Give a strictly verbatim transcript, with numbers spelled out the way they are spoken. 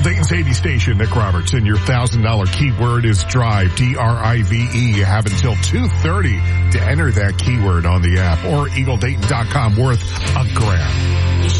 Dayton's eighty station, Nick Roberts, and your one thousand dollars keyword is drive, D R I V E. You have until two thirty to enter that keyword on the app or eagle dayton dot com, worth a grand.